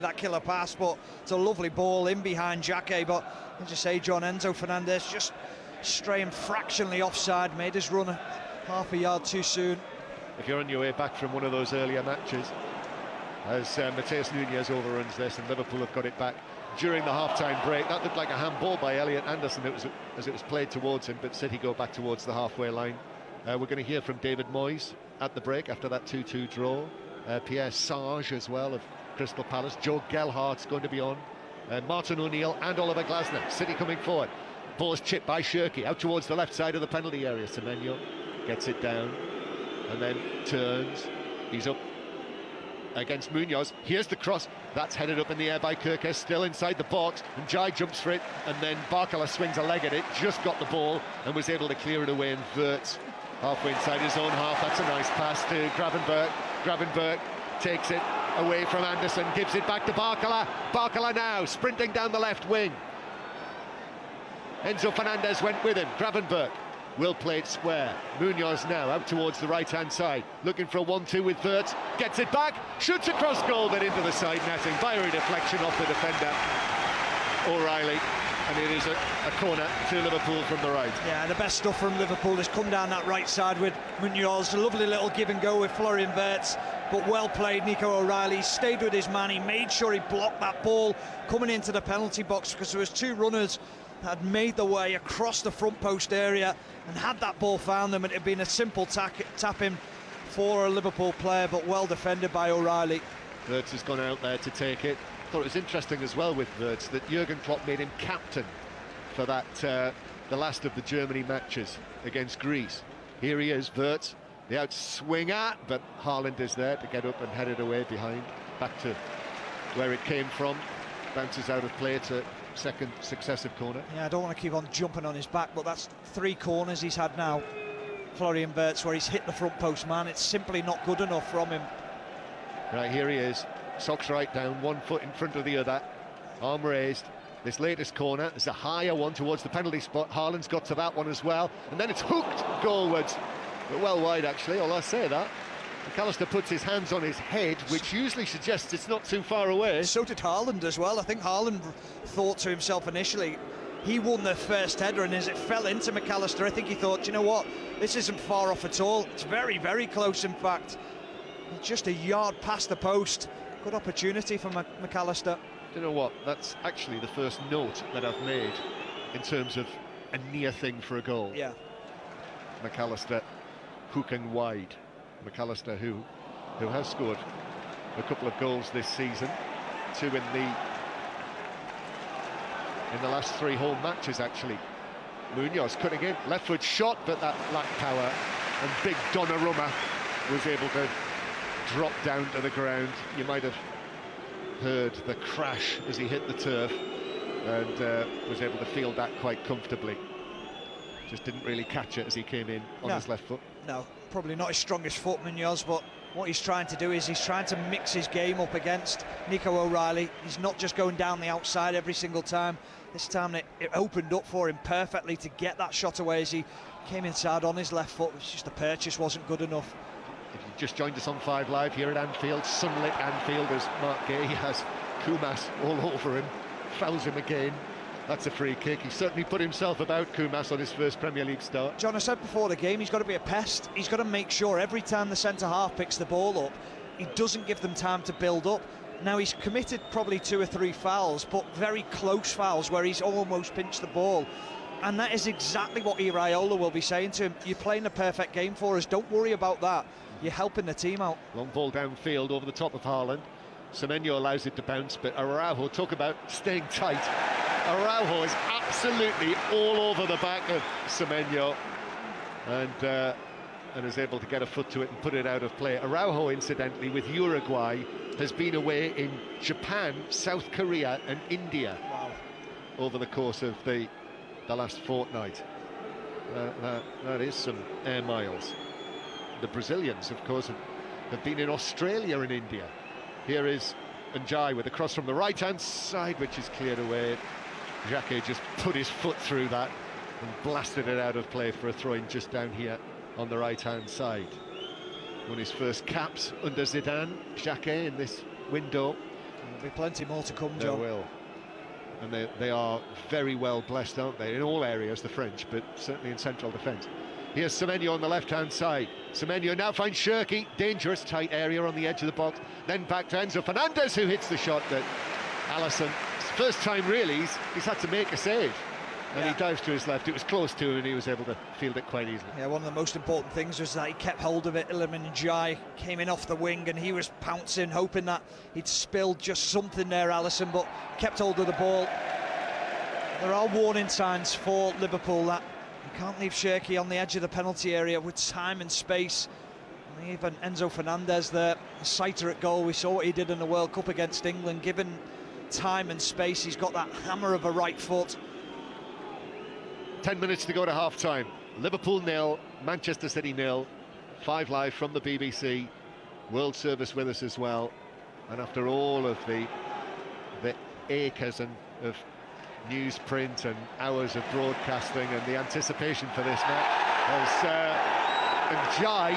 that killer pass, but it's a lovely ball in behind Jacquet. But as you say, John, Enzo Fernandez just straying fractionally offside, made his run half a yard too soon. If you're on your way back from one of those earlier matches, as Matheus Nunes overruns this and Liverpool have got it back during the half-time break, that looked like a handball by Elliot Anderson as it was played towards him, but City go back towards the halfway line. We're going to hear from David Moyes at the break after that 2-2 draw. Pierre Sarge as well of Crystal Palace. Joe Gelhardt's going to be on. Martin O'Neill and Oliver Glasner. City coming forward. Ball's chipped by Shirky out towards the left side of the penalty area. Semenyo gets it down and then turns. He's up against Munoz. Here's the cross. That's headed up in the air by Kirkes, still inside the box, and Jai jumps for it, and then Barkala swings a leg at it, just got the ball and was able to clear it away, and Wirtz halfway inside his own half. That's a nice pass to Gravenberch. Gravenberch takes it away from Anderson, gives it back to Barkala. Barkala now sprinting down the left wing. Enzo Fernandez went with him. Gravenberch will play it square. Munoz now out towards the right-hand side, looking for a 1-2 with Wirtz. Gets it back, shoots across goal, but into the side netting. By deflection off the defender, O'Reilly. And it is a corner to Liverpool from the right. Yeah, the best stuff from Liverpool has come down that right side with Munoz. A lovely little give and go with Florian Wirtz, but well played. Nico O'Reilly stayed with his man. He made sure he blocked that ball coming into the penalty box, because there was two runners that had made their way across the front post area, and had that ball found them, it had been a simple tap-in for a Liverpool player, but well defended by O'Reilly. Wirtz has gone out there to take it. I thought it was interesting as well with Wirtz that Jurgen Klopp made him captain for that the last of the Germany matches against Greece. Here he is, Wirtz, the outswinger, but Haaland is there to get up and head it away behind, back to where it came from. Bounces out of play to second successive corner. Yeah, I don't want to keep on jumping on his back, but that's 3 corners he's had now, Florian Wirtz, where he's hit the front post man. It's simply not good enough from him. Right, here he is, socks right down, one foot in front of the other, arm raised. This latest corner is a higher one towards the penalty spot. Haaland's got to that one as well, and then it's hooked goalwards, but well wide actually. I'll say that. McAllister puts his hands on his head, which usually suggests it's not too far away. So did Haaland as well. I think Haaland thought to himself initially, he won the first header, and as it fell into McAllister, I think he thought, you know what, this isn't far off at all. It's very, very close, in fact. Just a yard past the post. Good opportunity for McAllister. Do you know what? That's actually the first note that I've made in terms of a near thing for a goal. Yeah. McAllister hooking wide. McAllister, who has scored a couple of goals this season, 2 in the last 3 home matches actually. Munoz cutting in, left foot shot, but that lacked power, and big Donnarumma was able to drop down to the ground. You might have heard the crash as he hit the turf, and was able to field that quite comfortably. Just didn't really catch it as he came in on his left foot. No, probably not his strongest foot, Munoz, but what he's trying to do is he's trying to mix his game up against Nico O'Reilly. He's not just going down the outside every single time. This time it opened up for him perfectly to get that shot away as he came inside on his left foot. It's just the purchase wasn't good enough. If you just joined us on 5 Live here at Anfield, sunlit Anfield, as Mark Gay has Koumas all over him, fouls him again. That's a free kick. He certainly put himself about, Koumas, on his first Premier League start. John, I said before the game, he's got to be a pest. He's got to make sure every time the centre-half picks the ball up, he doesn't give them time to build up. Now, he's committed probably 2 or 3 fouls, but very close fouls where he's almost pinched the ball. And that is exactly what Iraola will be saying to him. You're playing the perfect game for us. Don't worry about that. You're helping the team out. Long ball downfield over the top of Haaland. Semenyo allows it to bounce, but Araujo, talk about staying tight. Araujo is absolutely all over the back of Semenyo, and is able to get a foot to it and put it out of play. Araujo, incidentally, with Uruguay, has been away in Japan, South Korea and India over the course of the last fortnight. That is some air miles. The Brazilians, of course, have been in Australia and India. Here is Njai with a cross from the right-hand side, which is cleared away. Jacquet just put his foot through that and blasted it out of play for a throw-in just down here on the right-hand side. Won his first caps under Zidane, Jacquet, in this window. There'll be plenty more to come, There John. will. And they are very well blessed, aren't they, in all areas, the French, but certainly in central defence. Here's Semenyo on the left-hand side. Semenyo now finds Cherki, dangerous, tight area on the edge of the box. Then back to Enzo Fernandez, who hits the shot that Alisson, first time really, he's had to make a save. And he dives to his left. It was close to him, and he was able to field it quite easily. Yeah, one of the most important things was that he kept hold of it. Iliman Ndiaye came in off the wing, and he was pouncing, hoping that he'd spilled just something there, Alisson, but kept hold of the ball. There are warning signs for Liverpool that you can't leave Cherki on the edge of the penalty area with time and space. And even Enzo Fernandez there, a sighter at goal. We saw what he did in the World Cup against England. Given time and space, he's got that hammer of a right foot. 10 minutes to go to half-time. Liverpool 0, Manchester City 0. 5 Live from the BBC. World Service with us as well. And after all of the acres and of newsprint and hours of broadcasting and the anticipation for this match, as Ndiaye,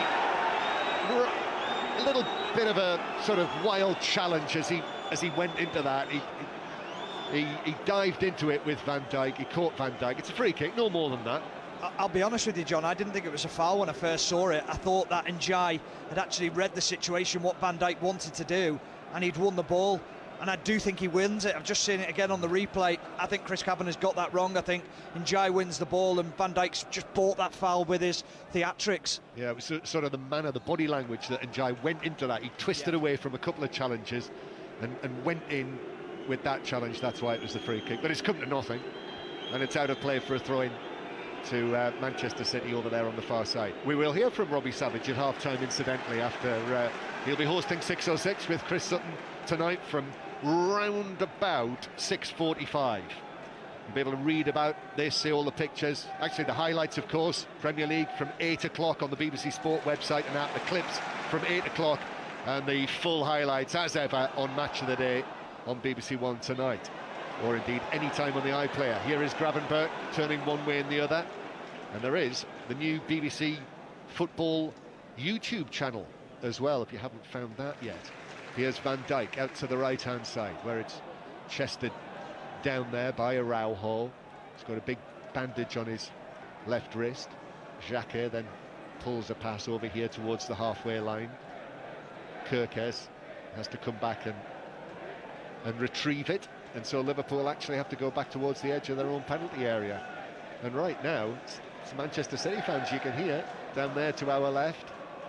a little bit of a sort of wild challenge as he went into that. He dived into it with Van Dijk, he caught Van Dijk. It's a free kick, no more than that. I'll be honest with you, John, I didn't think it was a foul when I first saw it. I thought that Ndiaye had actually read the situation, what Van Dijk wanted to do, and he'd won the ball. And I do think he wins it. I've just seen it again on the replay. I think Chris Kavanagh's got that wrong. I think Ndiaye wins the ball, and Van Dijk's just bought that foul with his theatrics. Yeah, it was sort of the manner, the body language that Ndiaye went into that. He twisted away from a couple of challenges and went in with that challenge. That's why it was the free kick. But it's come to nothing, and it's out of play for a throw-in to Manchester City over there on the far side. We will hear from Robbie Savage at half-time, incidentally, after he'll be hosting 606 with Chris Sutton tonight from round about 6:45. You'll be able to read about this, see all the pictures. Actually, the highlights, of course, Premier League from 8 o'clock on the BBC Sport website and out the clips from 8 o'clock, and the full highlights, as ever, on Match of the Day on BBC One tonight, or indeed any time on the iPlayer. Here is Gravenberch turning one way and the other, and there is the new BBC Football YouTube channel as well, if you haven't found that yet. Here's Van Dijk out to the right-hand side, where it's chested down there by Araujo. He's got a big bandage on his left wrist. Xhaka then pulls a pass over here towards the halfway line. Kerkez has to come back and retrieve it, and so Liverpool actually have to go back towards the edge of their own penalty area. And right now, it's Manchester City fans you can hear down there to our left.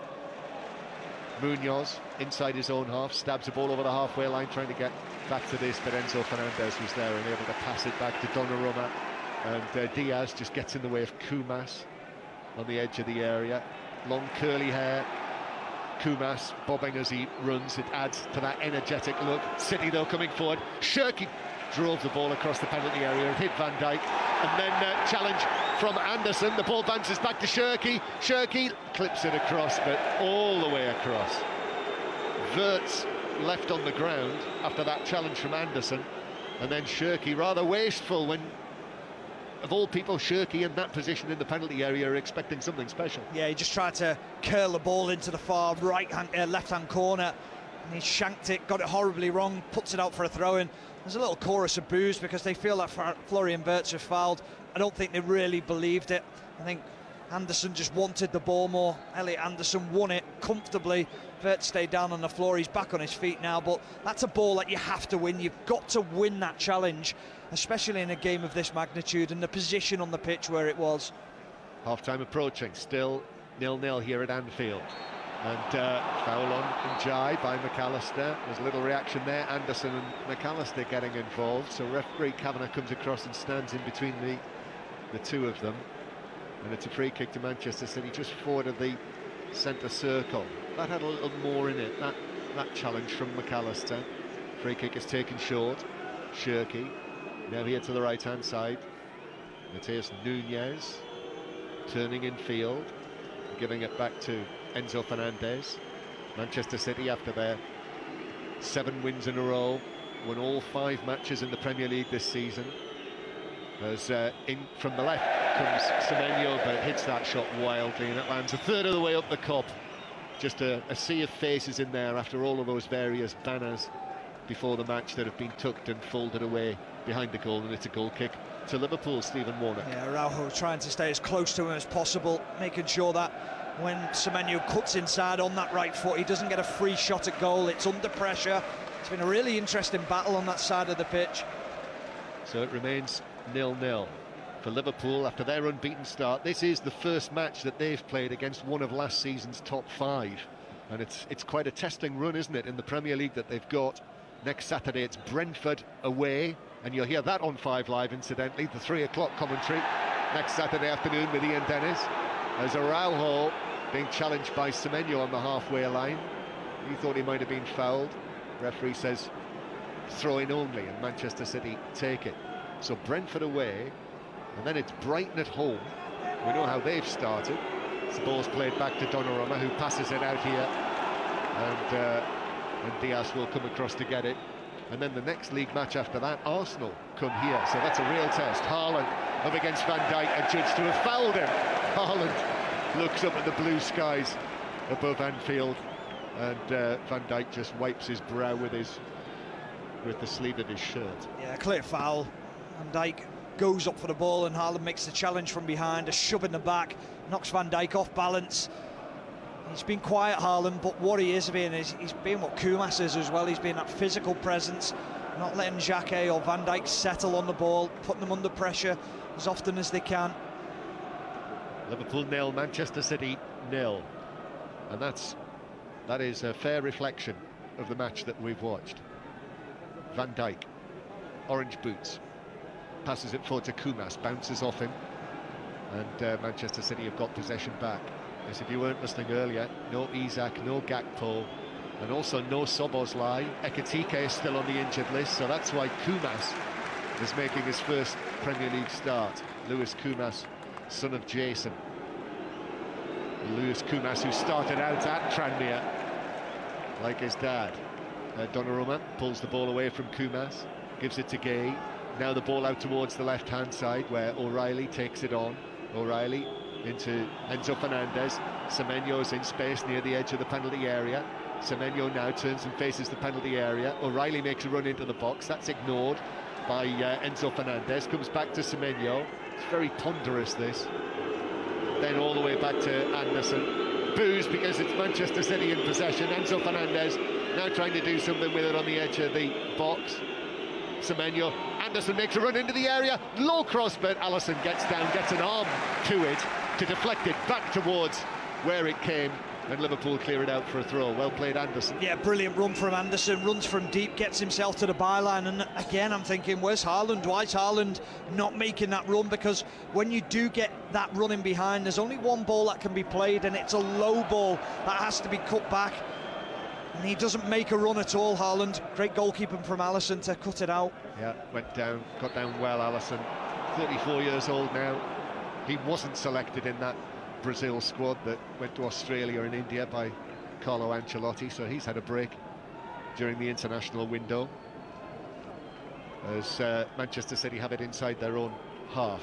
Munoz inside his own half, stabs the ball over the halfway line, trying to get back to this, but Enzo Fernandez was there and able to pass it back to Donnarumma, and Diaz just gets in the way of Kumas on the edge of the area. Long curly hair, Kumas bobbing as he runs. It adds to that energetic look. City though coming forward. Cherki drove the ball across the penalty area and hit Van Dijk, and then challenge from Anderson. The ball bounces back to Cherki. Cherki clips it across, but all the way across. Wirtz left on the ground after that challenge from Anderson, and then Cherki rather wasteful when, of all people, Cherki in that position in the penalty area are expecting something special. Yeah, he just tried to curl the ball into the far left-hand corner, and he shanked it, got it horribly wrong, puts it out for a throw-in. There's a little chorus of boos because they feel that Florian Wirtz was fouled. I don't think they really believed it. I think Anderson just wanted the ball more. Elliot Anderson won it comfortably. Wirtz stayed down on the floor. He's back on his feet now, but that's a ball that you have to win. You've got to win that challenge, especially in a game of this magnitude and the position on the pitch where it was. Half-time approaching, still 0-0 here at Anfield. And foul on Ndiaye by McAllister. There's a little reaction there. Anderson and McAllister getting involved. So referee Kavanagh comes across and stands in between the two of them. And it's a free kick to Manchester City just forward of the centre circle. That had a little more in it, that challenge from McAllister. Free kick is taken short. Cherki now here to the right-hand side. Matheus Nunes turning in field, giving it back to Enzo Fernandez. Manchester City, after their 7 wins in a row, won all 5 matches in the Premier League this season. As in from the left comes Semenyo, but hits that shot wildly, and it lands a third of the way up the Kop. Just a sea of faces in there after all of those various banners before the match that have been tucked and folded away behind the goal, and it's a goal kick to Liverpool, Stephen Warnock. Yeah, Araujo trying to stay as close to him as possible, making sure that when Semenyo cuts inside on that right foot, he doesn't get a free shot at goal. It's under pressure. It's been a really interesting battle on that side of the pitch. So it remains 0-0 for Liverpool after their unbeaten start. This is the first match that they've played against one of last season's top 5, and it's quite a testing run, isn't it, in the Premier League that they've got. Next Saturday it's Brentford away, and you'll hear that on 5 Live, incidentally, the 3 o'clock commentary next Saturday afternoon with Ian Dennis, as Araujo being challenged by Semenyo on the halfway line. He thought he might have been fouled. Referee says throw in only, and Manchester City take it. So Brentford away, and then it's Brighton at home. We know how they've started. The ball's played back to Donnarumma, who passes it out here, and Diaz will come across to get it. And then the next league match after that, Arsenal come here, so that's a real test. Haaland up against Van Dijk, adjudged to have fouled him. Haaland looks up at the blue skies above Anfield, and Van Dijk just wipes his brow with the sleeve of his shirt. Yeah, clear foul. Van Dijk goes up for the ball, and Haaland makes the challenge from behind, a shove in the back, knocks Van Dijk off balance. He's been quiet, Haaland, but what he is being is he's being what Koumas is as well. He's been that physical presence, not letting Xhaka or Van Dijk settle on the ball, putting them under pressure as often as they can. Liverpool 0, Manchester City 0, and that is a fair reflection of the match that we've watched. Van Dijk, orange boots, passes it forward to Koumas, bounces off him, and Manchester City have got possession back. As if you weren't listening earlier, no Isak, no Gakpo, and also no Szoboszlai. Ekitike is still on the injured list, so that's why Koumas is making his first Premier League start. Lewis Koumas, son of Jason. Lewis Koumas, who started out at Tranmere, like his dad. Donnarumma pulls the ball away from Koumas, gives it to Gay. Now the ball out towards the left-hand side, where O'Reilly takes it on. O'Reilly into Enzo Fernandez. Semenyo's in space near the edge of the penalty area. Semenyo now turns and faces the penalty area. O'Reilly makes a run into the box. That's ignored by Enzo Fernandez. Comes back to Semenyo. It's very ponderous, this. Then all the way back to Anderson. Boos because it's Manchester City in possession. Enzo Fernandez now trying to do something with it on the edge of the box. Semenyo. Anderson makes a run into the area. Low cross, but Alisson gets down, gets an arm to it to deflect it back towards where it came, and Liverpool clear it out for a throw. Well played, Anderson. Yeah, brilliant run from Anderson, runs from deep, gets himself to the byline, and again I'm thinking, where's Haaland? Why is Haaland not making that run? Because when you do get that running behind, there's only one ball that can be played, and it's a low ball that has to be cut back, and he doesn't make a run at all, Haaland. Great goalkeeping from Alisson to cut it out. Yeah, went down, got down well, Alisson. 34 years old now. He wasn't selected in that Brazil squad that went to Australia and India by Carlo Ancelotti, so he's had a break during the international window, as Manchester City have it inside their own half.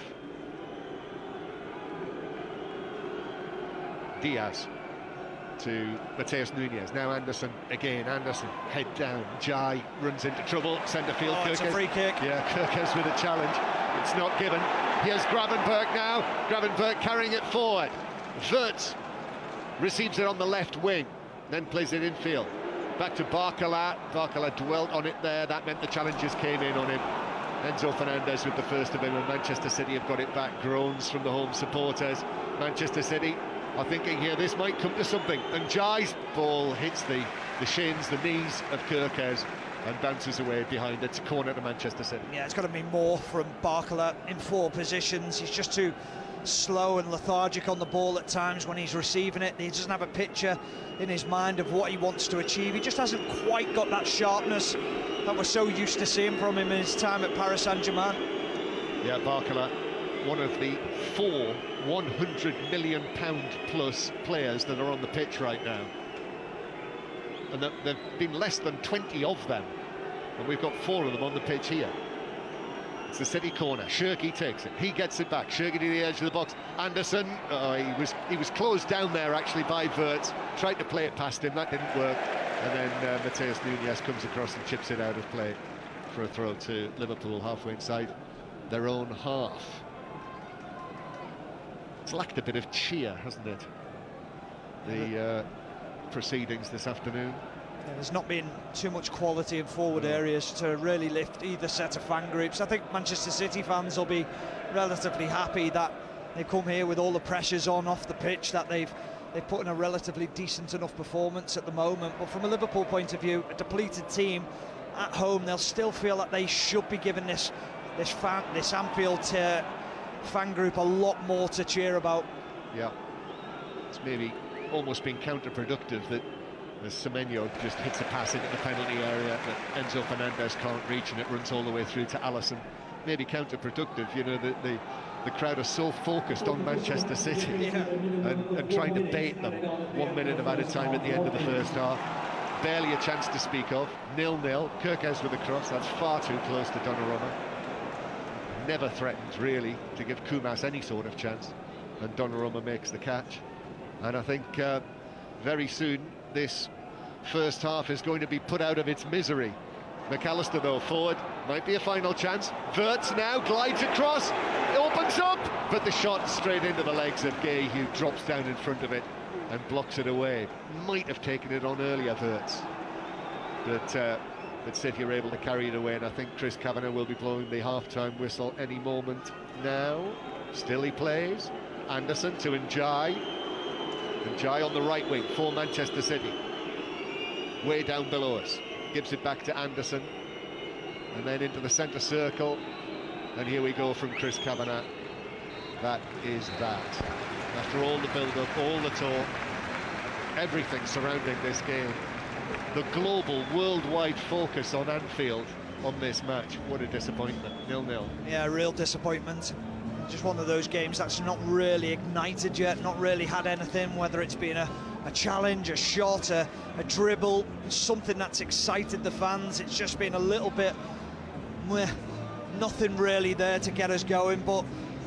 Diaz to Mateus Nunes. Now Anderson again. Anderson head down. Jai runs into trouble. Centre field. It's a free kick. Yeah, Kirkes with a challenge. It's not given. Here's Gravenberch now. Gravenberch carrying it forward. Wirtz receives it on the left wing, then plays it infield. Back to Barcola. Barcola dwelt on it there. That meant the challenges came in on him. Enzo Fernandez with the first of him, and Manchester City have got it back. Groans from the home supporters. Manchester City are thinking here this might come to something, and Jai's ball hits the shins, the knees of Kirkes, and bounces away behind it. It's a corner to Manchester City. Yeah, it's got to be more from Barcola in 4 positions. He's just too slow and lethargic on the ball at times when he's receiving it. He doesn't have a picture in his mind of what he wants to achieve. He just hasn't quite got that sharpness that we're so used to seeing from him in his time at Paris Saint-Germain. Yeah, Barcola, one of the 4 £100 million plus players that are on the pitch right now, and there've been less than 20 of them, and we've got 4 of them on the pitch here. It's the City corner. Shirky takes it. He gets it back. Shirky to the edge of the box. Anderson, he was closed down there actually by Wirtz. Tried to play it past him. That didn't work. And then Mateus Nunes comes across and chips it out of play for a throw to Liverpool halfway inside their own half. It's lacked a bit of cheer, hasn't it? The proceedings this afternoon. Yeah, there's not been too much quality in forward areas to really lift either set of fan groups. I think Manchester City fans will be relatively happy that they come here with all the pressures on off the pitch, that they've put in a relatively decent enough performance at the moment. But from a Liverpool point of view, a depleted team at home, they'll still feel that they should be giving this Anfield fan group a lot more to cheer about. Yeah, it's maybe almost been counterproductive that Semenyo just hits a pass into the penalty area that Enzo Fernandez can't reach, and it runs all the way through to Alisson. Maybe counterproductive, you know, the crowd are so focused on Manchester City and trying to bait them 1 minute at a time at the end of the first half. Barely a chance to speak of. 0-0. Kirkes with a cross. That's far too close to Donnarumma. Never threatens really to give Kumas any sort of chance, and Donnarumma makes the catch. And I think very soon this first half is going to be put out of its misery. McAllister though forward, might be a final chance. Wirtz now glides across, opens up, but the shot straight into the legs of Gay, who drops down in front of it and blocks it away. Might have taken it on earlier, Wirtz, but City are able to carry it away, and I think Chris Kavanagh will be blowing the half-time whistle any moment now. Still he plays. Anderson to Njai. Njai on the right wing for Manchester City. Way down below us. Gives it back to Anderson. And then into the centre circle. And here we go from Chris Kavanagh. That is that. After all the build-up, all the talk, everything surrounding this game, the global, worldwide focus on Anfield on this match. What a disappointment. 0-0. Yeah, real disappointment. Just one of those games that's not really ignited yet, not really had anything, whether it's been a challenge, a shot, a dribble, something that's excited the fans. It's just been a little bit, nothing really there to get us going. But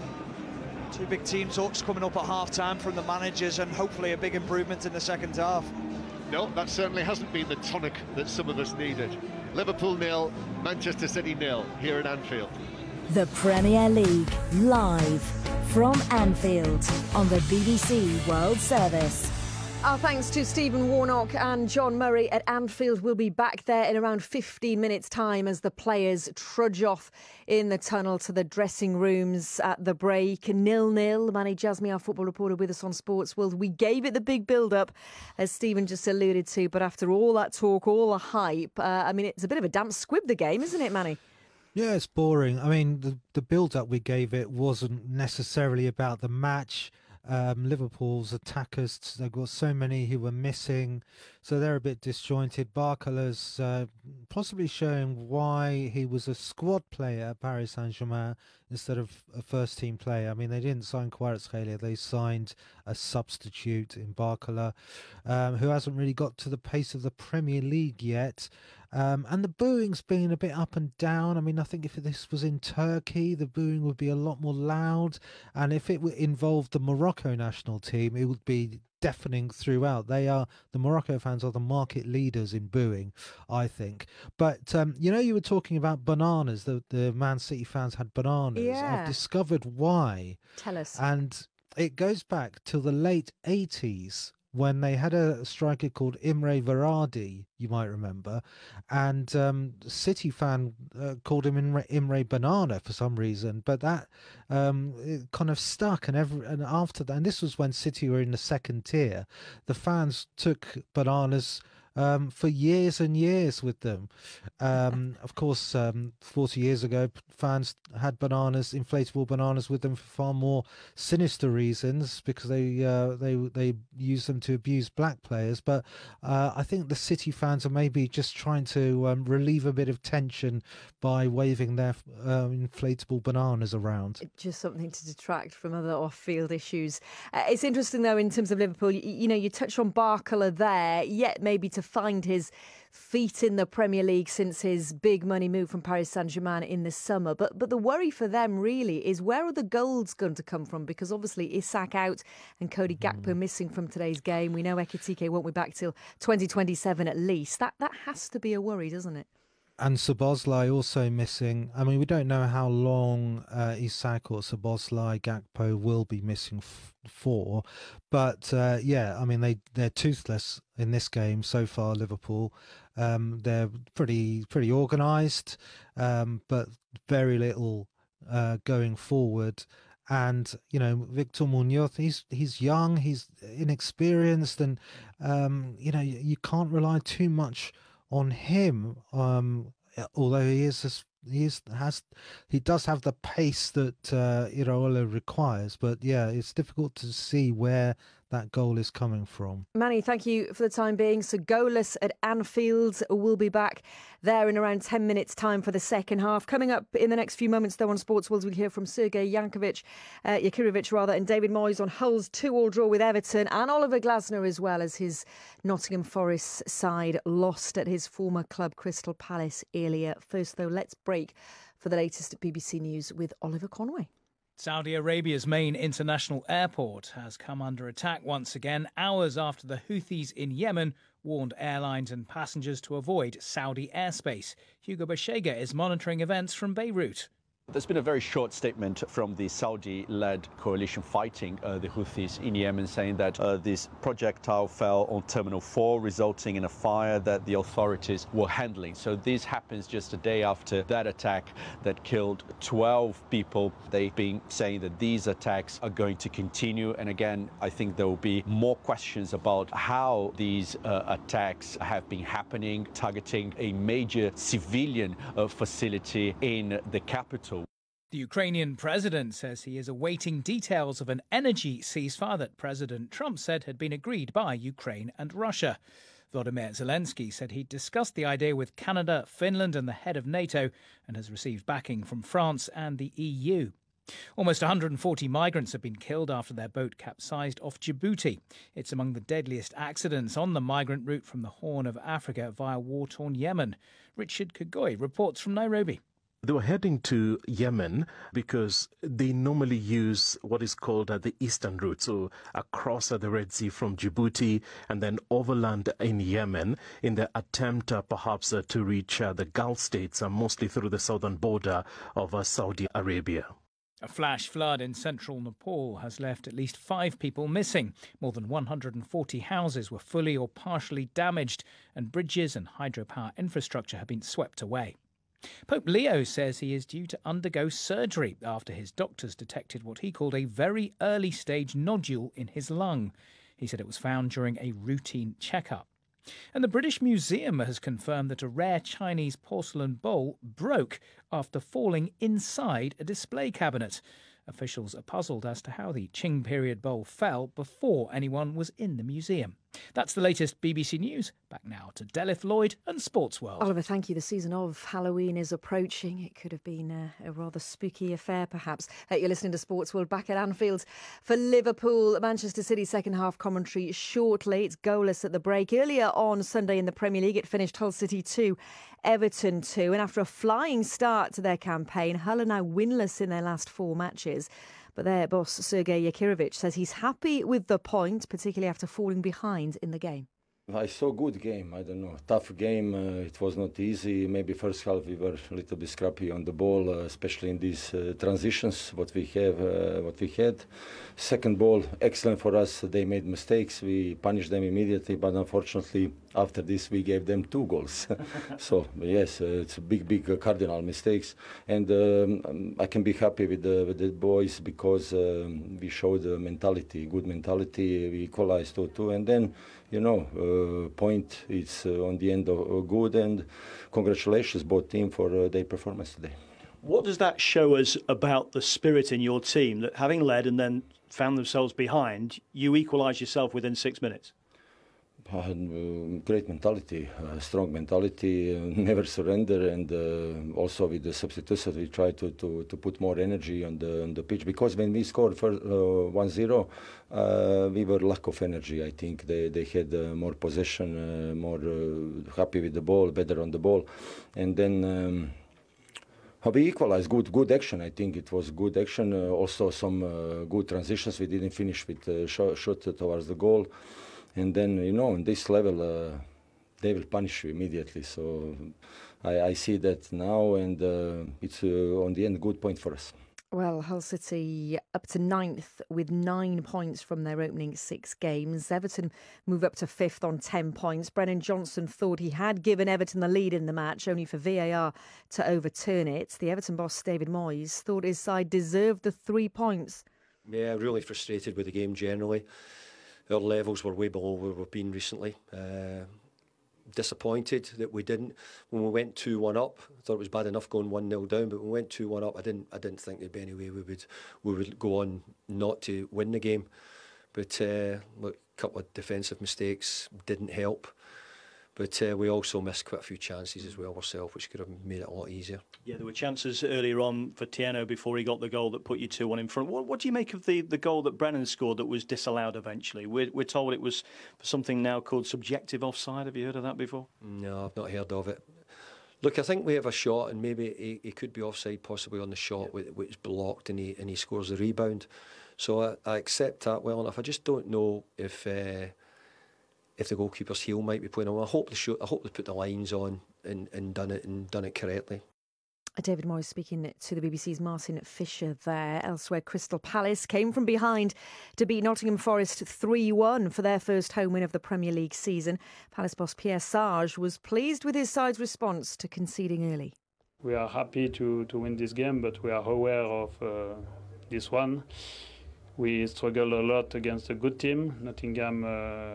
two big team talks coming up at half-time from the managers, and hopefully a big improvement in the second half. No, that certainly hasn't been the tonic that some of us needed. Liverpool 0, Manchester City 0 here at Anfield. The Premier League, live from Anfield on the BBC World Service. Our thanks to Stephen Warnock and John Murray at Anfield. We'll be back there in around 15 minutes' time as the players trudge off in the tunnel to the dressing rooms at the break. 0-0. Manny Jasmi, our football reporter, with us on Sports World. We gave it the big build-up, as Stephen just alluded to, but after all that talk, all the hype, I mean, it's a bit of a damp squib, the game, isn't it, Manny? Yeah, it's boring. I mean, the build-up we gave it wasn't necessarily about the match. Liverpool's attackers, they've got so many who were missing, so they're a bit disjointed. Barcola's possibly showing why he was a squad player at Paris Saint-Germain instead of a first-team player. I mean, they didn't sign Kvaratskhelia, they signed a substitute in Barcola, who hasn't really got to the pace of the Premier League yet. And the booing's been a bit up and down. I mean, I think if this was in Turkey, the booing would be a lot more loud. And if it involved the Morocco national team, it would be deafening throughout. The Morocco fans are the market leaders in booing, I think. But, you were talking about bananas. The Man City fans had bananas. Yeah. I've discovered why. Tell us. And it goes back to the late 80s. When they had a striker called Imre Varadi, you might remember, and City fan called him Imre Banana for some reason, but that it kind of stuck, and after that, and this was when City were in the second tier, the fans took bananas for years and years with them. Of course, 40 years ago, fans had bananas, inflatable bananas, with them for far more sinister reasons, because they used them to abuse black players. But I think the City fans are maybe just trying to relieve a bit of tension by waving their inflatable bananas around. Just something to detract from other off-field issues. It's interesting, though, in terms of Liverpool, you touched on Barcola there, yet maybe to find his feet in the Premier League since his big money move from Paris Saint-Germain in the summer. But the worry for them really is, where are the goals going to come from? Because obviously Isak out and Cody Gakpo missing from today's game. We know Ekitike won't be back till 2027 at least. That has to be a worry, doesn't it? And Szoboszlai also missing. I mean, we don't know how long Isak or Szoboszlai, Gakpo will be missing for. But yeah, I mean, they're toothless in this game so far, Liverpool. They're pretty organised, but very little going forward. And, you know, Victor Munoz, he's young, he's inexperienced, and, you know, you can't rely too much on him, although he does have the pace that Iraola requires. But yeah, it's difficult to see where that goal is coming from. Manny, thank you for the time being. So goalless at Anfield. We'll be back there in around 10 minutes time for the second half. Coming up in the next few moments though on Sports World, we'll hear from Sergej Jakirovic and David Moyes on Hull's 2-2 draw with Everton, and Oliver Glasner as well, as his Nottingham Forest side lost at his former club Crystal Palace earlier. First though, let's break for the latest at BBC News with Oliver Conway. Saudi Arabia's main international airport has come under attack once again, hours after the Houthis in Yemen warned airlines and passengers to avoid Saudi airspace. Hugo Bashega is monitoring events from Beirut. There's been a very short statement from the Saudi-led coalition fighting the Houthis in Yemen, saying that this projectile fell on Terminal 4, resulting in a fire that the authorities were handling. So this happens just a day after that attack that killed 12 people. They've been saying that these attacks are going to continue. And again, I think there will be more questions about how these attacks have been happening, targeting a major civilian facility in the capital. The Ukrainian president says he is awaiting details of an energy ceasefire that President Trump said had been agreed by Ukraine and Russia. Volodymyr Zelensky said he'd discussed the idea with Canada, Finland and the head of NATO, and has received backing from France and the EU. Almost 140 migrants have been killed after their boat capsized off Djibouti. It's among the deadliest accidents on the migrant route from the Horn of Africa via war-torn Yemen. Richard Kagoi reports from Nairobi. They were heading to Yemen because they normally use what is called the eastern route, so across the Red Sea from Djibouti and then overland in Yemen in the attempt perhaps to reach the Gulf states, mostly through the southern border of Saudi Arabia. A flash flood in central Nepal has left at least 5 people missing. More than 140 houses were fully or partially damaged, and bridges and hydropower infrastructure have been swept away. Pope Leo says he is due to undergo surgery after his doctors detected what he called a very early stage nodule in his lung. He said it was found during a routine checkup. And the British Museum has confirmed that a rare Chinese porcelain bowl broke after falling inside a display cabinet. Officials are puzzled as to how the Qing period bowl fell before anyone was in the museum. That's the latest BBC News. Back now to Delith Lloyd and Sports World. Oliver, thank you. The season of Halloween is approaching. It could have been a rather spooky affair, perhaps. You're listening to Sports World back at Anfield for Liverpool. Manchester City second half commentary shortly. It's goalless at the break. Earlier on Sunday in the Premier League, it finished Hull City 2, Everton 2. And after a flying start to their campaign, Hull are now winless in their last 4 matches. But their boss, Sergej Jakirovic, says he's happy with the point, particularly after falling behind in the game. I saw a good game. I don't know, tough game. It was not easy. Maybe first half we were a little bit scrappy on the ball, especially in these transitions. What we had. Second ball, excellent for us. They made mistakes. We punished them immediately, but unfortunately, after this, we gave them 2 goals. So yes, it's a big cardinal mistakes, and I can be happy with the boys because we showed mentality, good mentality. We equalized 2-2, and then. Point is on the end of good, and congratulations both team for their performance today. What does that show us about the spirit in your team, that having led and then found themselves behind, you equalise yourself within 6 minutes? Great mentality, strong mentality, never surrender, and also with the substitutes we try to put more energy on the pitch, because when we scored for 1-0, we were lack of energy. I think they had more possession, more happy with the ball, better on the ball, and then we equalized. Good action. I think it was good action. Also some good transitions. We didn't finish with shot towards the goal. And then, you know, on this level, they will punish you immediately. So I see that now, and it's, on the end, a good point for us. Well, Hull City up to 9th with 9 points from their opening 6 games. Everton move up to 5th on 10 points. Brennan Johnson thought he had given Everton the lead in the match, only for VAR to overturn it. The Everton boss, David Moyes, thought his side deserved the 3 points. Yeah, really frustrated with the game generally. Our levels were way below where we've been recently. Disappointed that we didn't. When we went 2-1 up, I thought it was bad enough going 1-0 down, but when we went 2-1 up, I didn't think there'd be any way we would go on not to win the game. But look, a couple of defensive mistakes didn't help. But we also missed quite a few chances as well ourselves, which could have made it a lot easier. Yeah, there were chances earlier on for Tieno before he got the goal that put you 2-1 in front. What do you make of the goal that Brennan scored that was disallowed eventually? We're told it was for something now called subjective offside. Have you heard of that before? No, I've not heard of it. Look, I think we have a shot, and maybe he could be offside possibly on the shot, which is blocked, and he scores the rebound. So I accept that well enough. I just don't know if the goalkeeper's heel might be playing on. I hope they put the lines on and done it correctly. David Moyes speaking to the BBC's Martin Fisher there. Elsewhere, Crystal Palace came from behind to beat Nottingham Forest 3-1 for their first home win of the Premier League season. Palace boss Pierre Sarge was pleased with his side's response to conceding early. We are happy to win this game, but we are aware of this one. We struggled a lot against a good team. Nottingham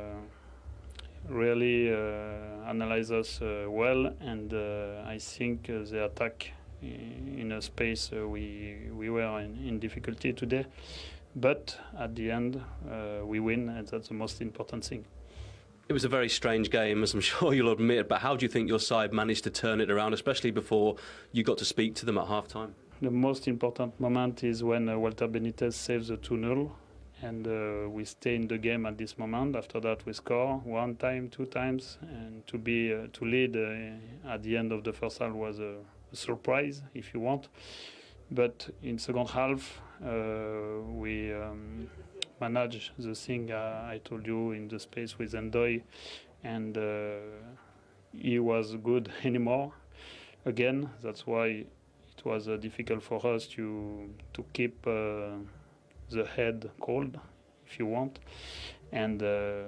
really analyze us well, and I think the attack in a space we were in difficulty today, but at the end we win, and that's the most important thing. It was a very strange game, as I'm sure you'll admit, but how do you think your side managed to turn it around, especially before you got to speak to them at half-time? The most important moment is when Walter Benitez saves the 2-0. And we stay in the game at this moment. After that, we score 1 time, 2 times, and to lead at the end of the first half was a surprise, if you want. But in second half, we managed the thing I told you in the space with Ndoye, and he was good anymore. Again, that's why it was difficult for us to keep the head cold, if you want, and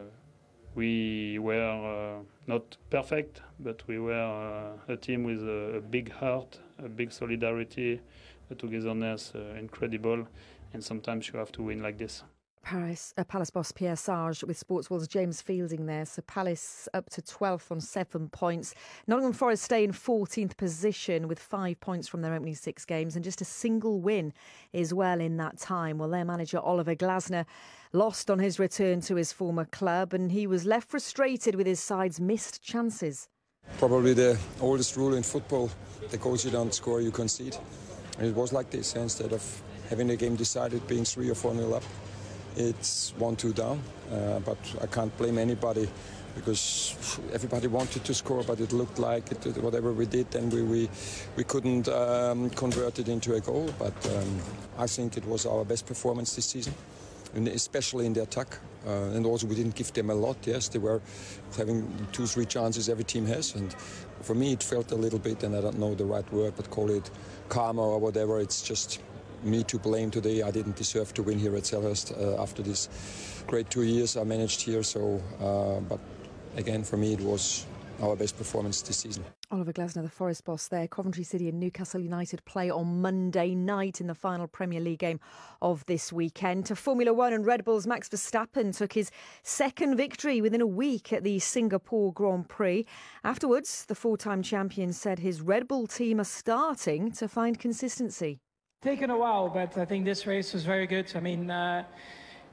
we were not perfect, but we were a team with a big heart, a big solidarity, a togetherness, incredible, and sometimes you have to win like this. Palace boss Pierre Sarge with Sportsworld's James Fielding there. So Palace up to 12th on 7 points. Nottingham Forest stay in 14th position with 5 points from their opening 6 games and just a single win as well in that time. Well, their manager Oliver Glasner lost on his return to his former club, and he was left frustrated with his side's missed chances. Probably the oldest rule in football, the goals you don't score, you concede. And it was like this, instead of having the game decided, being 3 or 4-0 up. It's 1-2 down, but I can't blame anybody because everybody wanted to score, but it looked like whatever we did, then we couldn't convert it into a goal. But I think it was our best performance this season, and especially in the attack. And also we didn't give them a lot. Yes, they were having 2-3 chances every team has, and for me it felt a little bit, and I don't know the right word, but call it karma or whatever. It's just me to blame today. I didn't deserve to win here at Selhurst after this great 2 years I managed here. So, but again, for me, it was our best performance this season. Oliver Glasner, the Forest boss there. Coventry City and Newcastle United play on Monday night in the final Premier League game of this weekend. To Formula One, and Red Bull's Max Verstappen took his second victory within a week at the Singapore Grand Prix. Afterwards, the 4-time champion said his Red Bull team are starting to find consistency. Taken a while, but I think this race was very good. I mean,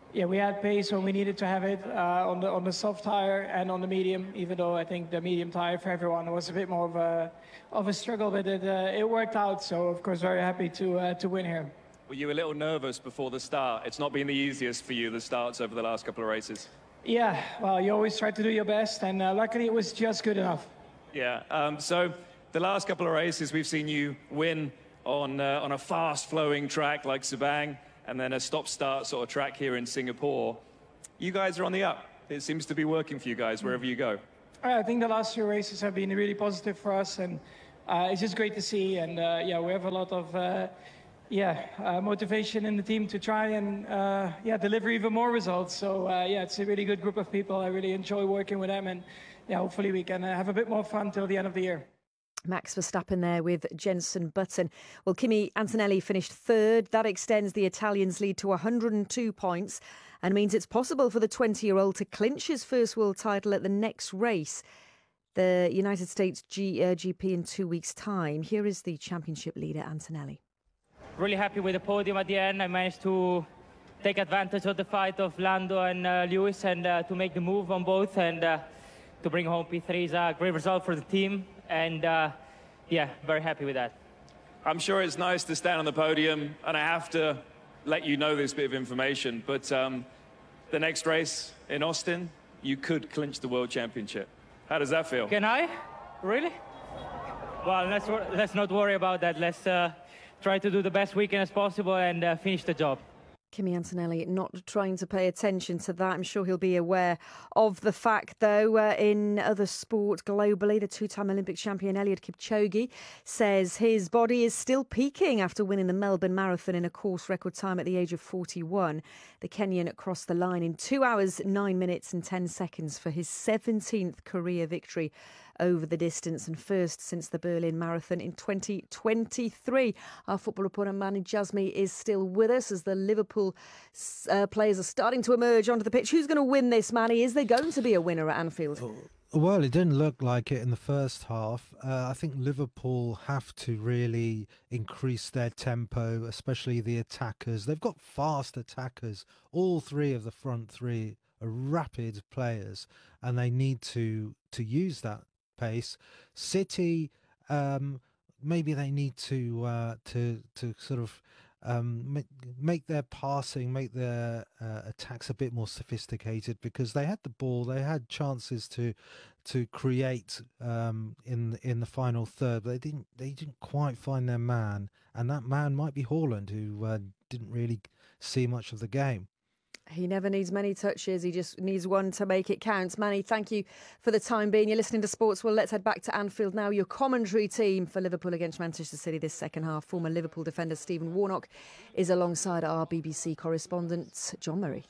Yeah, we had pace when we needed to have it on the soft tire and on the medium. Even though I think the medium tire for everyone was a bit more of a struggle, but it worked out. So of course, very happy to win here. Were you a little nervous before the start? It's not been the easiest for you, the starts over the last couple of races. Yeah, well, you always try to do your best, and luckily it was just good enough. Yeah. So the last couple of races, we've seen you win on a fast-flowing track like Sabang, and then a stop-start sort of track here in Singapore. You guys are on the up. It seems to be working for you guys wherever you go. I think the last few races have been really positive for us, and it's just great to see. And yeah, we have a lot of motivation in the team to try and deliver even more results. So yeah, it's a really good group of people. I really enjoy working with them, and yeah, hopefully we can have a bit more fun till the end of the year. Max Verstappen there with Jenson Button. Well, Kimi Antonelli finished third. That extends the Italians' lead to 102 points and means it's possible for the 20-year-old to clinch his first world title at the next race, the United States GP, in 2 weeks' time. Here is the championship leader, Antonelli. Really happy with the podium at the end. I managed to take advantage of the fight of Lando and Lewis and to make the move on both and to bring home P3 is a great result for the team. And yeah, very happy with that. I'm sure it's nice to stand on the podium, and I have to let you know this bit of information, but the next race in Austin, you could clinch the World Championship. How does that feel? Can I? Really? Well, let's not worry about that. Let's try to do the best weekend as possible and finish the job. Kimi Antonelli not trying to pay attention to that. I'm sure he'll be aware of the fact, though. In other sport globally, the two-time Olympic champion Eliud Kipchoge says his body is still peaking after winning the Melbourne Marathon in a course record time at the age of 41. The Kenyan crossed the line in 2 hours, 9 minutes and 10 seconds for his 17th career victory over the distance and first since the Berlin Marathon in 2023. Our football reporter Mani Jasmi is still with us as the Liverpool players are starting to emerge onto the pitch. Who's going to win this, Manny? Is there going to be a winner at Anfield? Well, it didn't look like it in the first half. I think Liverpool have to really increase their tempo, especially the attackers. They've got fast attackers. All three of the front three are rapid players, and they need to use that pace. City, maybe they need to sort of make their passing, make their attacks a bit more sophisticated, because they had the ball, they had chances to create in the final third, but they didn't quite find their man, and that man might be Haaland, who didn't really see much of the game. He never needs many touches. He just needs one to make it count. Manny, thank you for the time being. You're listening to Sports. Well, let's head back to Anfield now. Your commentary team for Liverpool against Manchester City this second half. Former Liverpool defender Stephen Warnock is alongside our BBC correspondent John Murray.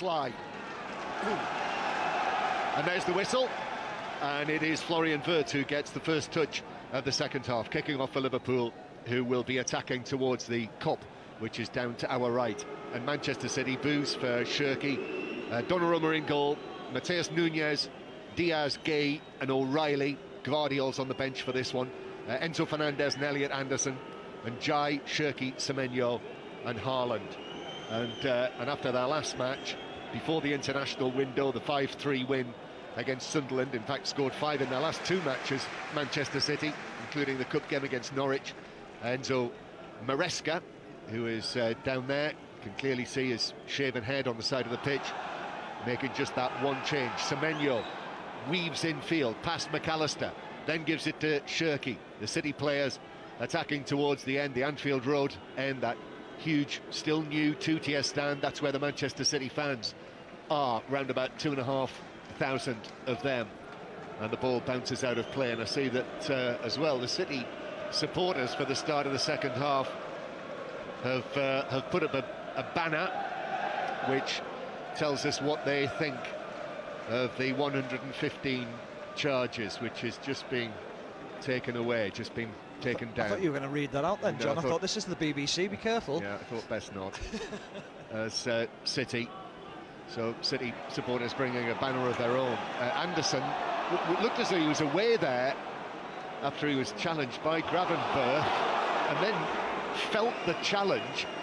And there's the whistle. And it is Florian Wirtz who gets the first touch of the second half, kicking off for Liverpool, who will be attacking towards the Kop, which is down to our right. And Manchester City boos for Cherki, Donnarumma in goal, Matheus Nunes, Diaz, Gay and O'Reilly. Gvardiol's on the bench for this one. Enzo Fernandez and Elliot Anderson, and Jai, Cherki, Semenyo and Haaland. And after their last match, before the international window, the 5-3 win against Sunderland, in fact scored 5 in their last 2 matches, Manchester City, including the cup game against Norwich. Enzo Maresca, who is down there, can clearly see his shaven head on the side of the pitch, making just that one change. Semenyo weaves infield past McAllister, then gives it to Cherki. The City players attacking towards the end, the Anfield Road end, that huge, still new 2-tier stand. That's where the Manchester City fans are, round about 2,500 of them. And the ball bounces out of play, and I see that as well, the City supporters for the start of the second half have put up a banner which tells us what they think of the 115 charges, which is just being taken away, just being taken down. I thought you were going to read that out then, John. No, I thought this is the BBC, be careful. Yeah, I thought best not. As City, so City supporters bringing a banner of their own. Anderson looked as though he was away there after he was challenged by Gravenberch, and then felt the challenge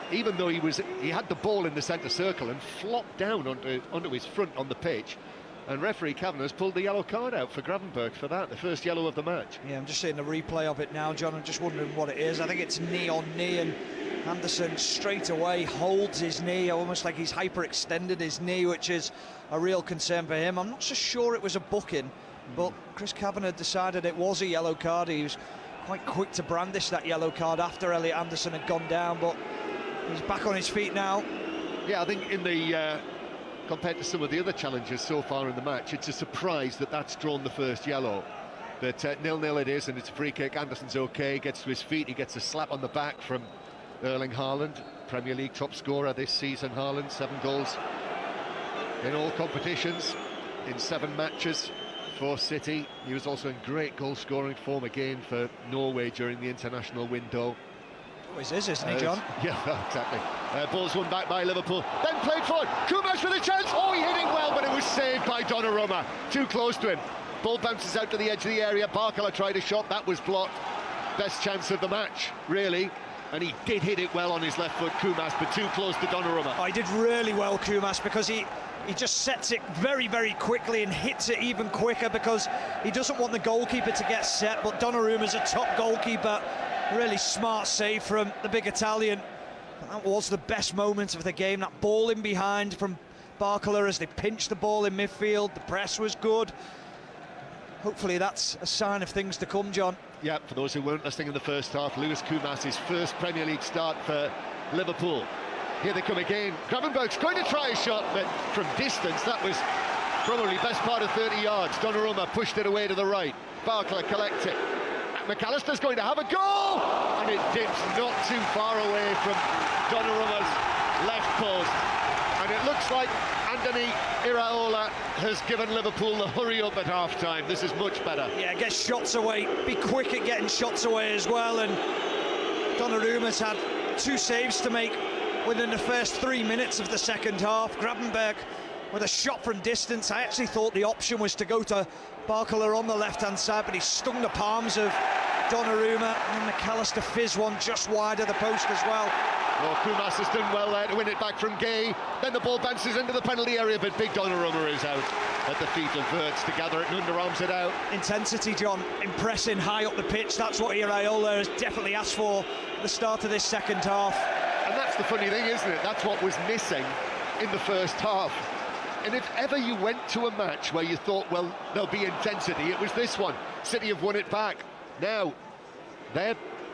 even though he had the ball in the centre circle and flopped down onto his front on the pitch. And referee Kavanagh's pulled the yellow card out for Gravenberch for that, the first yellow of the match. Yeah, I'm just seeing the replay of it now, John. I'm just wondering what it is. I think it's knee on knee, and Anderson straight away holds his knee, almost like he's hyperextended his knee, which is a real concern for him. I'm not so sure it was a booking, but Chris Kavanagh decided it was a yellow card. He was quite quick to brandish that yellow card after Elliot Anderson had gone down, but he's back on his feet now. Yeah, I think in the compared to some of the other challenges so far in the match, it's a surprise that that's drawn the first yellow. But 0-0 it is, and it's a free kick. Anderson's okay, gets to his feet, he gets a slap on the back from Erling Haaland, Premier League top scorer this season. Haaland, 7 goals in all competitions in 7 matches for City. He was also in great goal-scoring form again for Norway during the international window. Always is, isn't he, John? Yeah, exactly. Ball's won back by Liverpool, then played forward. Kumas with a chance. Oh, he hit it well, but it was saved by Donnarumma. Too close to him. Ball bounces out to the edge of the area. Barcola tried a shot, that was blocked. Best chance of the match, really. And he did hit it well on his left foot, Kumas, but too close to Donnarumma. Oh, he did really well, Kumas, because he just sets it very, very quickly and hits it even quicker, because he doesn't want the goalkeeper to get set. But Donnarumma's a top goalkeeper. Really smart save from the big Italian. That was the best moment of the game. That ball in behind from Barcola as they pinched the ball in midfield. The press was good. Hopefully that's a sign of things to come, John. Yeah, for those who weren't listening in the first half, Lewis Kumas' first Premier League start for Liverpool. Here they come again. Gravenberch's going to try a shot, but from distance, that was probably best part of 30 yards. Donnarumma pushed it away to the right. Barcola collects it. McAllister's going to have a goal, and it dips not too far away from Donnarumma's left post. And it looks like Andoni Iraola has given Liverpool the hurry up at half-time. This is much better. Yeah, get shots away. Be quick at getting shots away as well. And Donnarumma's had 2 saves to make within the first 3 minutes of the second half. Gravenberch with a shot from distance. I actually thought the option was to go to Barcola on the left-hand side, but he stung the palms of Donnarumma, and McAllister fizz one just wide of the post as well. Oh, Kumas has done well there to win it back from Gay. Then the ball bounces into the penalty area, but big Donnarumma is out at the feet of Wirtz to gather it and underarms it out. Intensity, John, impressing high up the pitch. That's what Iraola has definitely asked for at the start of this second half. And that's the funny thing, isn't it? That's what was missing in the first half. And if ever you went to a match where you thought, well, there'll be intensity, it was this one. City have won it back. Now, they're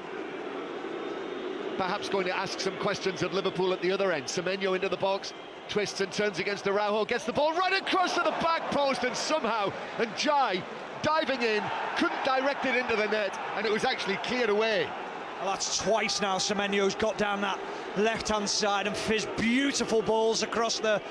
perhaps going to ask some questions of Liverpool at the other end. Semenyo into the box, twists and turns against Araujo, gets the ball right across to the back post, and somehow, Jai diving in, couldn't direct it into the net, and it was actually cleared away. Well, that's twice now Semenyo's got down that left-hand side and fizzed beautiful balls across the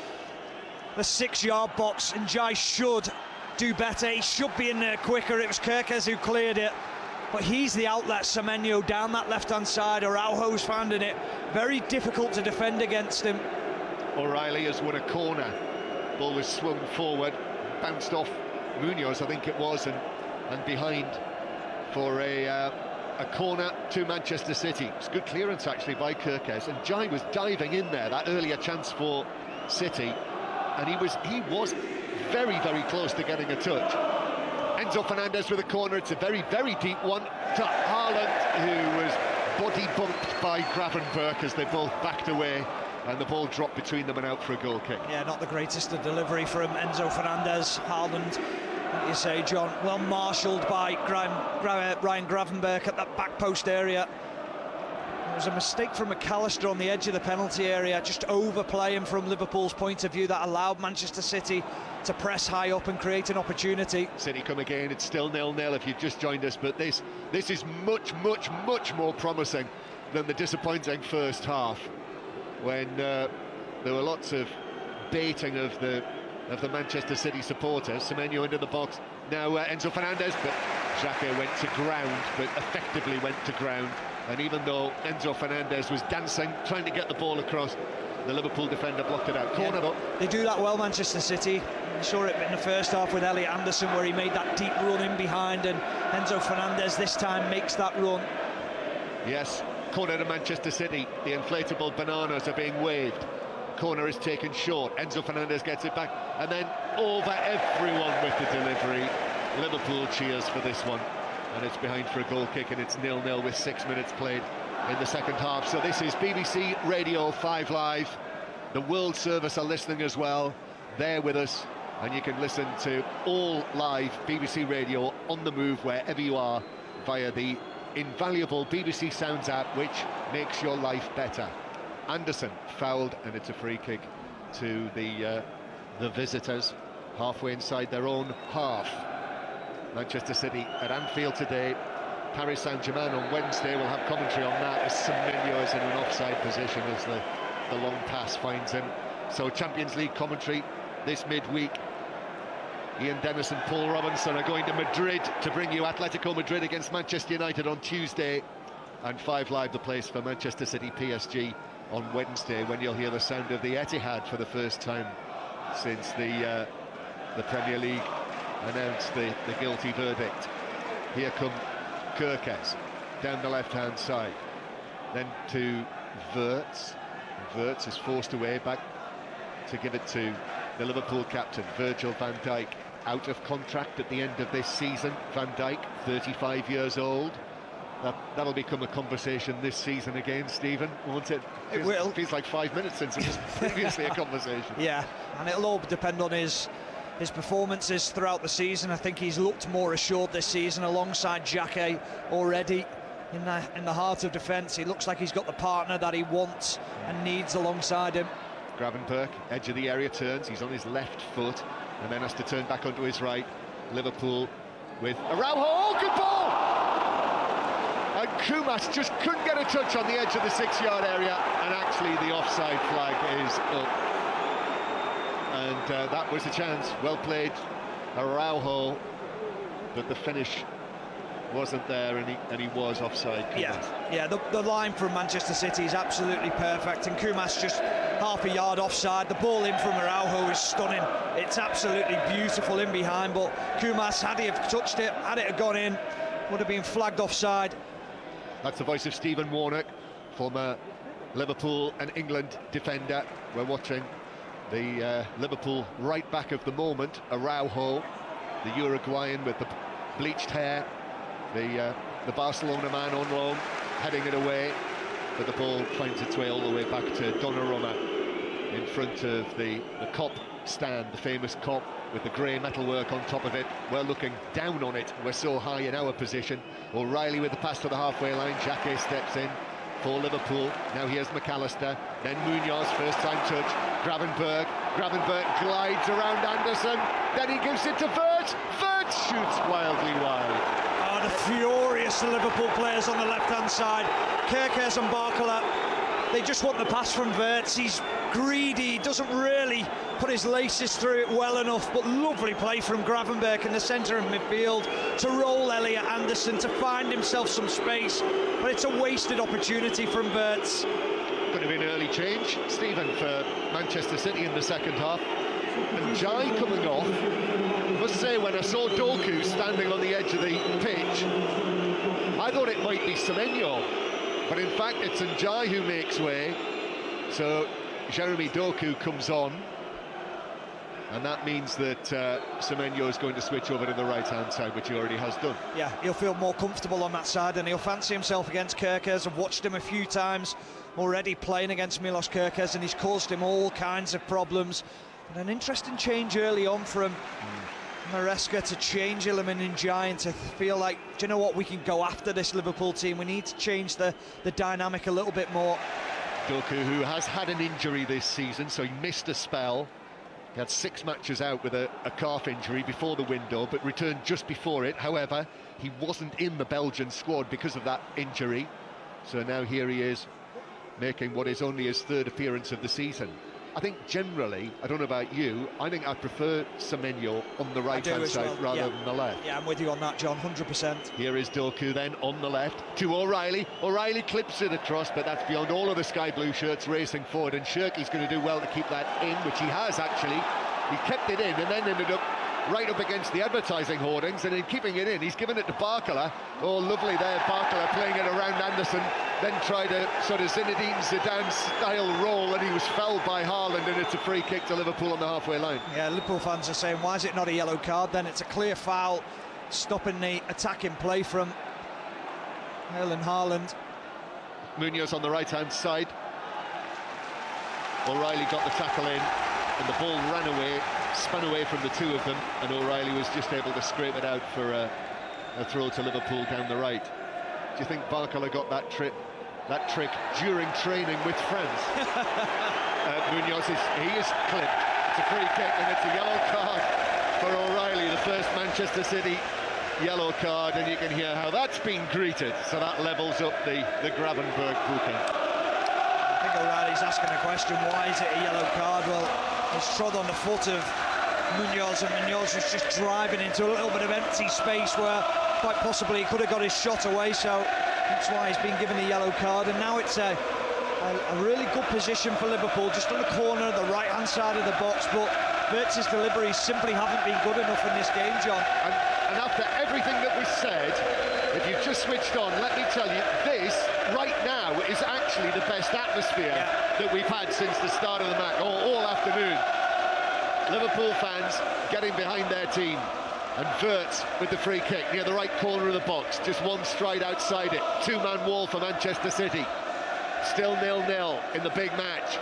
6-yard box, and Jai should do better. He should be in there quicker. It was Kerkez who cleared it, but he's the outlet. Semenyo down that left-hand side. Araujo's finding it very difficult to defend against him. O'Reilly has won a corner. Ball was swung forward, bounced off Munoz, I think it was, and behind for a corner to Manchester City. It's good clearance actually by Kerkez, and Jai was diving in there, that earlier chance for City, and he was very, very close to getting a touch. Enzo Fernandez with a corner. It's a very, very deep one to Haaland, who was body bumped by Gravenberch as they both backed away, and the ball dropped between them and out for a goal kick. Yeah, not the greatest of delivery from Enzo Fernandez. Haaland, like you say, John, well marshalled by Ryan Gravenberch at that back post area. It was a mistake from McAllister on the edge of the penalty area, just overplaying from Liverpool's point of view. That allowed Manchester City to press high up and create an opportunity. City come again. It's still 0-0 if you've just joined us, but this is much, much, much more promising than the disappointing first half, when there were lots of baiting of the Manchester City supporters. Semenyo into the box. Now Enzo Fernandez, but Xhaka went to ground, but effectively went to ground. And even though Enzo Fernandez was dancing, trying to get the ball across, the Liverpool defender blocked it out. Corner though. They do that well, Manchester City. We saw it in the first half with Elliot Anderson, where he made that deep run in behind, and Enzo Fernandez this time makes that run. Yes, corner to Manchester City. The inflatable bananas are being waved. Corner is taken short. Enzo Fernandez gets it back, and then over everyone with the delivery. Liverpool cheers for this one, and it's behind for a goal kick, and it's 0-0 with 6 minutes played in the second half. So this is BBC Radio 5 Live. The World Service are listening as well. They're with us, and you can listen to all live BBC Radio on the move wherever you are via the invaluable BBC Sounds app, which makes your life better. Anderson fouled, and it's a free kick to the visitors, halfway inside their own half. Manchester City at Anfield today. Paris Saint-Germain on Wednesday. We'll have commentary on that as Semenyo is in an offside position as the long pass finds him. So Champions League commentary this midweek. Ian Dennis and Paul Robinson are going to Madrid to bring you Atletico Madrid against Manchester United on Tuesday, and 5 Live the place for Manchester City PSG on Wednesday, when you'll hear the sound of the Etihad for the first time since the Premier League announced the guilty verdict. Here come Kerkez down the left-hand side, then to Wirtz. Wirtz is forced away, back to give it to the Liverpool captain, Virgil van Dijk, out of contract at the end of this season. Van Dijk, 35 years old. That'll become a conversation this season again, Stephen, won't it? It will. It feels like 5 minutes since it was previously a conversation. Yeah, and it'll all depend on his performances throughout the season. I think he's looked more assured this season alongside Xhaka already in the heart of defence. He looks like he's got the partner that he wants and needs alongside him. Gravenberch, edge of the area, turns. He's on his left foot and then has to turn back onto his right. Liverpool with Araujo. Oh, good ball! And Kumas just couldn't get a touch on the edge of the 6-yard area, and actually the offside flag is up. And that was a chance. Well played, Araujo, but the finish wasn't there, and he was offside. Yeah, the line from Manchester City is absolutely perfect, and Kumas just half a yard offside. The ball in from Araujo is stunning. It's absolutely beautiful in behind, but Kumas, had he have touched it, had it have gone in, would have been flagged offside. That's the voice of Stephen Warnock, former Liverpool and England defender. We're watching the Liverpool right back of the moment, Araujo, the Uruguayan with the bleached hair, the Barcelona man on loan, heading it away, but the ball finds its way all the way back to Donnarumma in front of the Kop stand, the famous Kop with the grey metalwork on top of it. We're looking down on it, we're so high in our position. O'Reilly with the pass to the halfway line. Xhaka steps in for Liverpool. Now here's McAllister, then Munoz, first time touch. Gravenberch glides around Anderson, then he gives it to Wirtz. Wirtz shoots wildly wide. The furious Liverpool players on the left-hand side, Kerkez and Barcola, they just want the pass from Wirtz. He's greedy, doesn't really put his laces through it well enough, but lovely play from Gravenberch in the centre of midfield to roll Elliot Anderson, to find himself some space, but it's a wasted opportunity from Wirtz. Could have been early change, Stephen, for Manchester City in the second half. And Jai coming off. I must say, when I saw Doku standing on the edge of the pitch, I thought it might be Semenyo, but in fact it's Njai who makes way. So Jeremy Doku comes on, and that means that Semenyo is going to switch over to the right-hand side, which he already has done. Yeah, he'll feel more comfortable on that side, and he'll fancy himself against Kerkez. I've watched him a few times already playing against Milos Kerkez, and he's caused him all kinds of problems. And an interesting change early on from Maresca to change Iliman Ndiaye and to feel like, do you know what, we can go after this Liverpool team. We need to change the dynamic a little bit more. Doku, who has had an injury this season, so he missed a spell. He had 6 matches out with a calf injury before the window, but returned just before it. However, he wasn't in the Belgian squad because of that injury. So now here he is, making what is only his 3rd appearance of the season. I think generally, I don't know about you, I think I prefer Semenyo on the right-hand side rather than the left. Yeah, I'm with you on that, John, 100%. Here is Doku then on the left to O'Reilly. O'Reilly clips it across, but that's beyond all of the sky blue shirts racing forward, and Shirky's going to do well to keep that in, which he has actually. He kept it in and then ended up right up against the advertising hoardings, and in keeping it in, he's given it to Barcola. Oh, lovely there, Barcola playing it around Anderson, then tried a sort of Zinedine Zidane-style roll, and he was felled by Haaland, and it's a free kick to Liverpool on the halfway line. Yeah, Liverpool fans are saying, why is it not a yellow card then? It's a clear foul, stopping the attacking play from Erling Haaland. Munoz on the right-hand side. O'Reilly got the tackle in, and the ball ran away, spun away from the two of them, and O'Reilly was just able to scrape it out for a throw to Liverpool down the right. Do you think Barcola got that trick during training with France? Munoz he is clipped. It's a free kick, and it's a yellow card for O'Reilly, the first Manchester City yellow card, and you can hear how that's been greeted. So that levels up the Gravenberch booking. I think O'Reilly's asking a question, why is it a yellow card? Well, he's trod on the foot of Munoz, and Munoz was just driving into a little bit of empty space where quite possibly he could have got his shot away, so that's why he's been given a yellow card. And now it's a really good position for Liverpool, just on the corner, the right-hand side of the box, but Wirtz's deliveries simply haven't been good enough in this game, John. And after everything that was said, if you've just switched on, let me tell you, this, right now, is actually the best atmosphere that we've had since the start of the match, all afternoon. Liverpool fans getting behind their team. And Wirtz with the free kick near the right corner of the box, just one stride outside it. Two-man wall for Manchester City. Still 0-0 in the big match.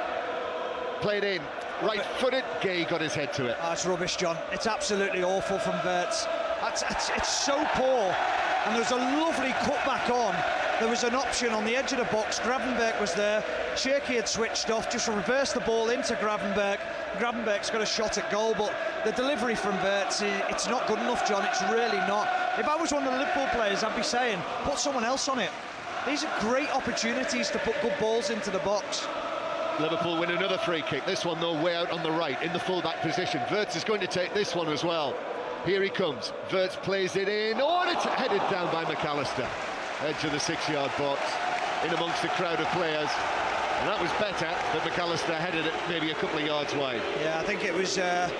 Played in, right-footed, Gay got his head to it. That's rubbish, John. It's absolutely awful from Wirtz. It's so poor, and there's a lovely cutback on. There was an option on the edge of the box. Gravenberch was there. Cherki had switched off, just reversed the ball into Gravenberch. Gravenberch's got a shot at goal, but the delivery from Wirtz, it's not good enough, John. It's really not. If I was one of the Liverpool players, I'd be saying, put someone else on it. These are great opportunities to put good balls into the box. Liverpool win another free kick. This one, though, way out on the right, in the full-back position. Wirtz is going to take this one as well. Here he comes. Wirtz plays it in. Oh, and it's headed down by McAllister. Edge of the 6-yard box, in amongst a crowd of players. And that was better, but McAllister headed it maybe a couple of yards wide. Yeah, I think it was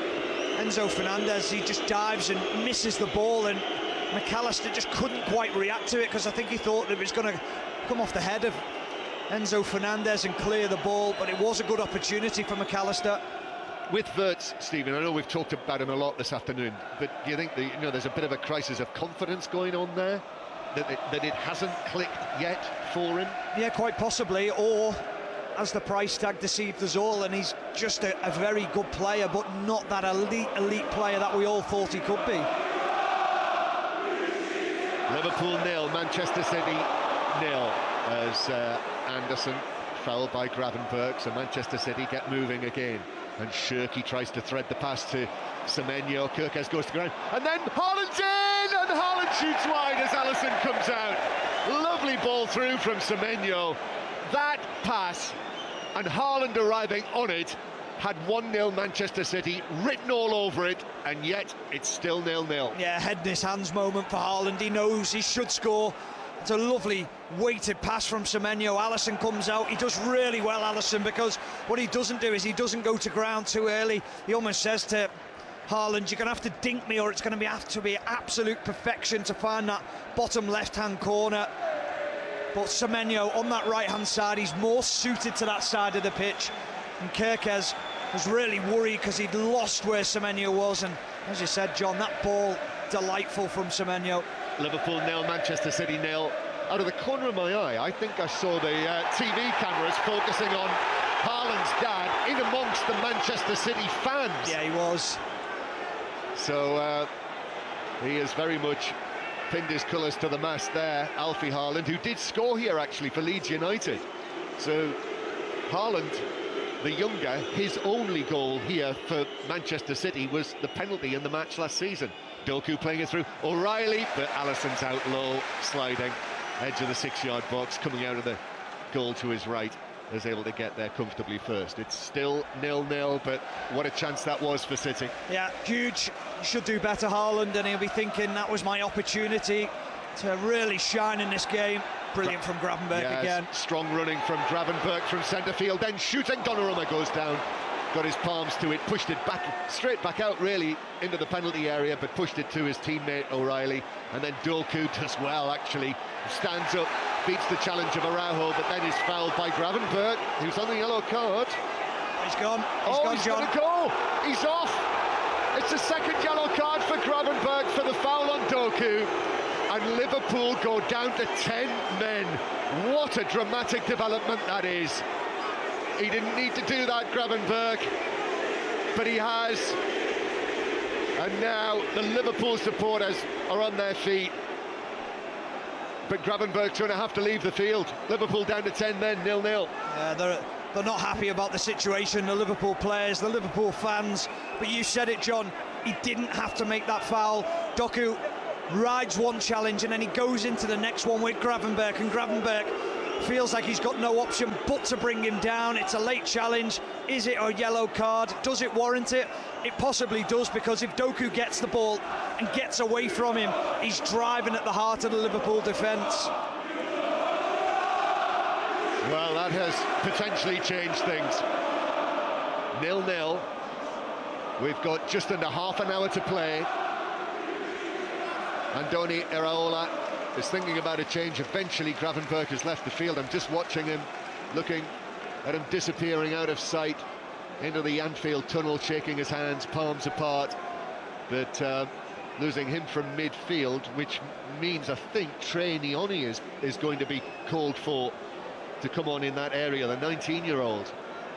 Enzo Fernandez. He just dives and misses the ball, and McAllister just couldn't quite react to it, because I think he thought it was going to come off the head of Enzo Fernandez and clear the ball, but it was a good opportunity for McAllister. With Wirtz, Stephen, I know we've talked about him a lot this afternoon, but do you think there's a bit of a crisis of confidence going on there? That it hasn't clicked yet for him? Yeah, quite possibly, or has the price tag deceived us all, and he's just a very good player, but not that elite player that we all thought he could be. Liverpool 0, Manchester City 0, as Anderson fouled by Gravenberch, so Manchester City get moving again. And Cherki tries to thread the pass to Semenyo. Kirkes goes to ground, and then Haaland's in, and Haaland shoots wide as Alisson comes out. Lovely ball through from Semenyo. That pass, and Haaland arriving on it, had 1-0 Manchester City written all over it, and yet it's still 0-0. Yeah, head in his hands moment for Haaland. He knows he should score. It's a lovely weighted pass from Semenyo. Alisson comes out. He does really well, Alisson, because what he doesn't do is he doesn't go to ground too early. He almost says to Haaland, you're going to have to dink me, or it's going to have to be absolute perfection to find that bottom left-hand corner. But Semenyo on that right-hand side, he's more suited to that side of the pitch. And Kirkes was really worried because he'd lost where Semenyo was. And as you said, John, that ball, delightful from Semenyo. Liverpool 0, Manchester City 0. Out of the corner of my eye, I think I saw the TV cameras focusing on Haaland's dad in amongst the Manchester City fans. Yeah, he was. So he has very much pinned his colours to the mast there, Alfie Haaland, who did score here actually for Leeds United. So Haaland, the younger, his only goal here for Manchester City was the penalty in the match last season. Doku playing it through O'Reilly, but Alisson's out low, sliding, edge of the 6-yard box, coming out of the goal to his right, is able to get there comfortably first. It's still 0-0, but what a chance that was for City. Yeah, huge. He should do better, Haaland, and he'll be thinking that was my opportunity to really shine in this game. Brilliant from Gravenberch again. Strong running from Gravenberch from centre field, then shooting. Donnarumma goes down got his palms to it, pushed it back, straight back out really into the penalty area, but pushed it to his teammate O'Reilly. And then Doku does well, actually, stands up, beats the challenge of Araujo, but then is fouled by Gravenberch, who's on the yellow card. He's gone. He's going to go. He's off. It's the second yellow card for Gravenberch for the foul on Doku. And Liverpool go down to 10 men. What a dramatic development that is. He didn't need to do that, Gravenberch, but he has. And now the Liverpool supporters are on their feet. But Gravenberch's going to have to leave the field. Liverpool down to 10 men, 0-0. Yeah, they're not happy about the situation, the Liverpool players, the Liverpool fans. But you said it, John, he didn't have to make that foul. Doku rides one challenge and then he goes into the next one with Gravenberch, and Gravenberch feels like he's got no option but to bring him down. It's a late challenge. Is it a yellow card? Does it warrant it? It possibly does, because if Doku gets the ball and gets away from him, he's driving at the heart of the Liverpool defence. Well, that has potentially changed things. 0-0. We've got just under half an hour to play. Andoni Iraola is thinking about a change. Eventually Gravenberch has left the field. I'm just watching him, looking at him disappearing out of sight into the Anfield tunnel, shaking his hands, palms apart. But losing him from midfield, which means I think Trey Nioni is going to be called for to come on in that area, the 19-year-old.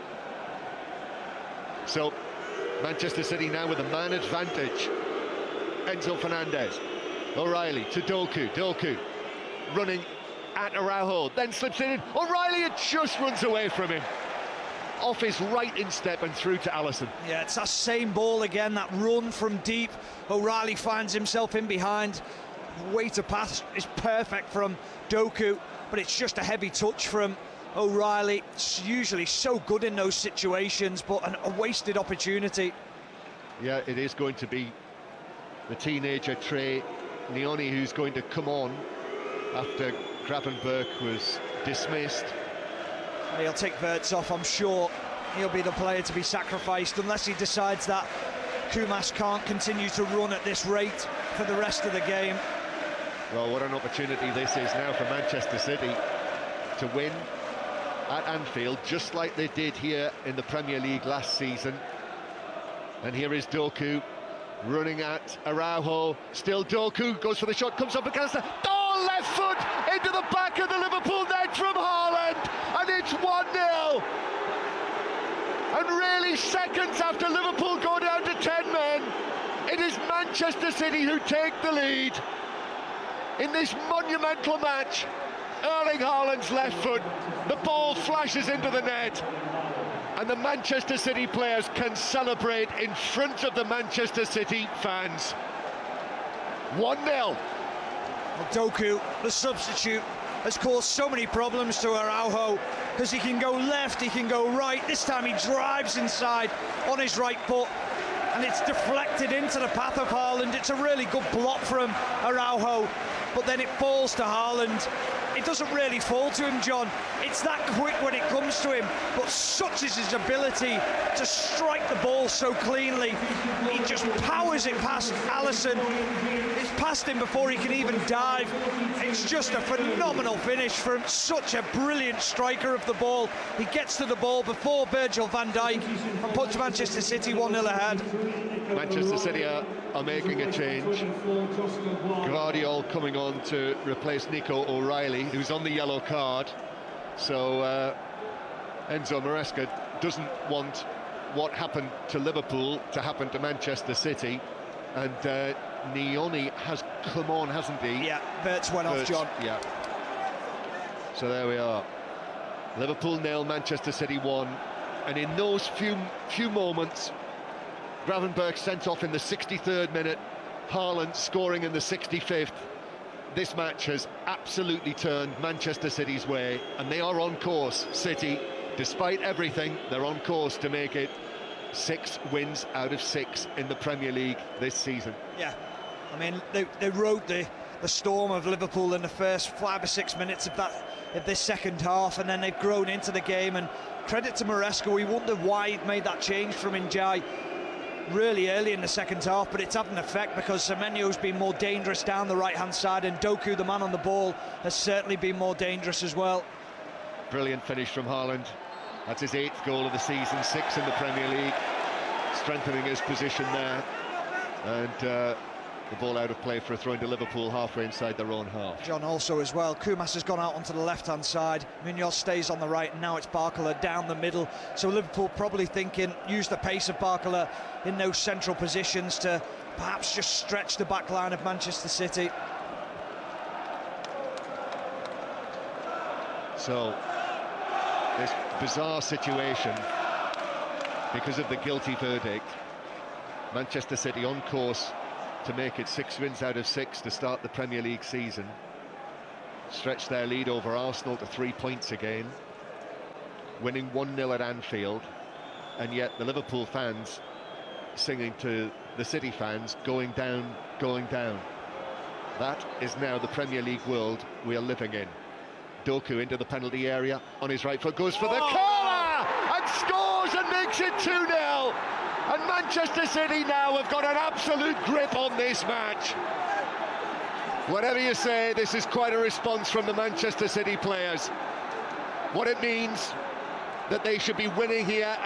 So Manchester City now with a man advantage. Enzo Fernandez. O'Reilly to Doku running at Araujo, then slips it in. O'Reilly just runs away from him, off his right instep and through to Alisson. Yeah, it's that same ball again, that run from deep. O'Reilly finds himself in behind. The way to pass is perfect from Doku, but it's just a heavy touch from O'Reilly. It's usually so good in those situations, but a wasted opportunity. Yeah, it is going to be the teenager Trey Nioni who's going to come on after Gravenberch was dismissed. He'll take Wirtz off, I'm sure. He'll be the player to be sacrificed unless he decides that Kumas can't continue to run at this rate for the rest of the game. Well, what an opportunity this is now for Manchester City to win at Anfield, just like they did here in the Premier League last season. And here is Doku running at Araujo. Still Doku goes for the shot, comes up against the left foot into the back of the Liverpool net from Haaland, and it's 1-0. And really, seconds after Liverpool go down to 10 men, it is Manchester City who take the lead in this monumental match. Erling Haaland's left foot, the ball flashes into the net, and the Manchester City players can celebrate in front of the Manchester City fans. 1-0. Doku, the substitute, has caused so many problems to Araujo, because he can go left, he can go right. This time he drives inside on his right foot, and it's deflected into the path of Haaland. It's a really good block from Araujo, but then it falls to Haaland. It doesn't really fall to him, John. It's that quick when it comes to him, but such is his ability to strike the ball so cleanly. He just powers it past Alisson. It's past him before he can even dive. It's just a phenomenal finish from such a brilliant striker of the ball. He gets to the ball before Virgil van Dijk and puts Manchester City 1-0 ahead. Manchester City are making a change. Guardiol coming on to replace Nico O'Reilly, who's on the yellow card. So Enzo Maresca doesn't want what happened to Liverpool to happen to Manchester City. And Nioni has come on, hasn't he? Yeah, Wirtz went off, John. Yeah. So there we are. Liverpool 0, Manchester City 1. And in those few moments, Gravenberch sent off in the 63rd minute, Haaland scoring in the 65th. This match has absolutely turned Manchester City's way, and they are on course. City, despite everything, they're on course to make it 6 wins out of 6 in the Premier League this season. Yeah, I mean, they rode the storm of Liverpool in the first 5 or 6 minutes of in this second half, and then they've grown into the game. And credit to Maresca, we wondered why he'd made that change from Ndiaye really early in the second half, but it's had an effect because Semenyo's been more dangerous down the right-hand side, and Doku, the man on the ball, has certainly been more dangerous as well. Brilliant finish from Haaland. That's his 8th goal of the season, 6 in the Premier League, strengthening his position there. And the ball out of play for a throw into Liverpool halfway inside their own half. John also as well. Koumas has gone out onto the left-hand side. Munoz stays on the right, and now it's Barcola down the middle. So Liverpool probably thinking, use the pace of Barcola in those central positions to perhaps just stretch the back line of Manchester City. So this bizarre situation, because of the guilty verdict, Manchester City on course to make it 6 wins out of 6 to start the Premier League season, stretch their lead over Arsenal to 3 points again, winning 1-0 at Anfield, and yet the Liverpool fans singing to the City fans, going down, going down. That is now the Premier League world we are living in. Doku into the penalty area, on his right foot, goes for the corner and scores and makes it 2-0. And Manchester City now have got an absolute grip on this match. Whatever you say, this is quite a response from the Manchester City players. What it means that they should be winning here